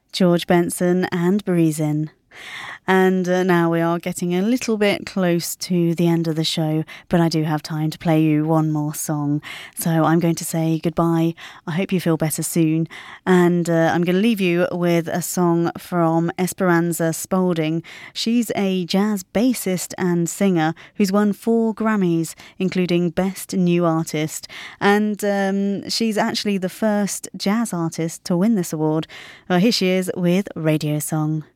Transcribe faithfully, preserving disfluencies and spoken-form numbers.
George Benson and Breezin'. And uh, now we are getting a little bit close to the end of the show, but I do have time to play you one more song. So I'm going to say goodbye. I hope you feel better soon. And uh, I'm going to leave you with a song from Esperanza Spalding. She's a jazz bassist and singer who's won four Grammys, including Best New Artist. And um, she's actually the first jazz artist to win this award. Well, here she is with Radio Song.